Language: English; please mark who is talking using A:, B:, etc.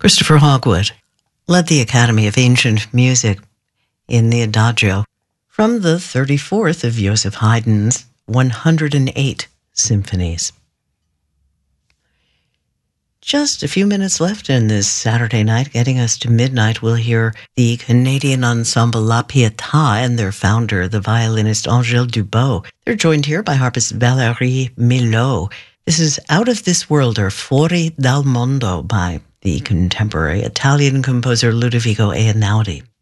A: Christopher Hogwood led the Academy of Ancient Music in the Adagio from the 34th of Joseph Haydn's 108 symphonies. Just a few minutes left in this Saturday night. Getting us to midnight, we'll hear the Canadian ensemble La Pietà and their founder, the violinist Angèle Dubot. They're joined here by harpist Valérie Milhaud. This is Out of This World, or Fuori dal Mondo, by the contemporary Italian composer Ludovico Einaudi.